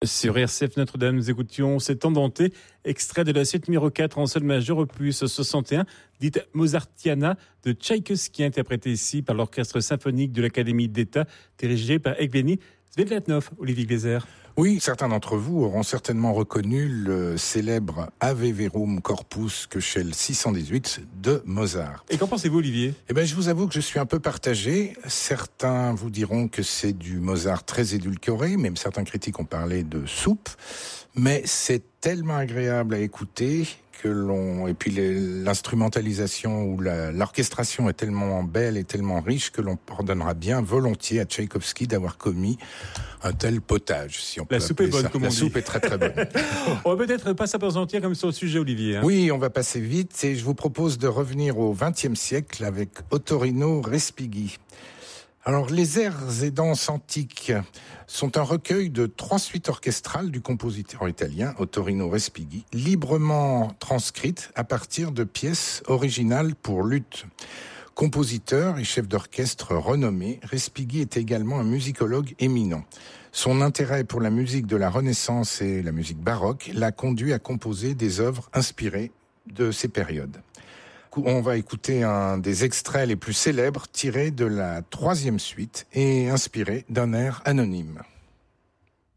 Sur RCF Notre-Dame, nous écoutions cet Andante, extrait de la suite numéro 4 en sol majeur opus 61, dite Mozartiana de Tchaïkovski, interprétée ici par l'Orchestre symphonique de l'Académie d'État, dirigé par Evgeny Svedlatnov. Olivier Gleiser. Oui, certains d'entre vous auront certainement reconnu le célèbre Ave Verum Corpus Köchel 618 de Mozart. Et qu'en pensez-vous, Olivier ? Je vous avoue que je suis un peu partagé. Certains vous diront que c'est du Mozart très édulcoré, même certains critiques ont parlé de soupe. Mais c'est tellement agréable à écouter et puis l'instrumentalisation ou l'orchestration est tellement belle et tellement riche que l'on pardonnera bien volontiers à Tchaïkovski d'avoir commis un tel potage, si on peut. La soupe est bonne, comme on dit. La soupe est très très bonne. On va peut-être pas s'apesantir comme sur le sujet, Olivier. Oui, on va passer vite et je vous propose de revenir au XXe siècle avec Ottorino Respighi. Alors, les airs et danses antiques sont un recueil de 3 suites orchestrales du compositeur italien Ottorino Respighi, librement transcrites à partir de pièces originales pour luth. Compositeur et chef d'orchestre renommé, Respighi est également un musicologue éminent. Son intérêt pour la musique de la Renaissance et la musique baroque l'a conduit à composer des œuvres inspirées de ces périodes. On va écouter un des extraits les plus célèbres tirés de la 3e suite et inspiré d'un air anonyme.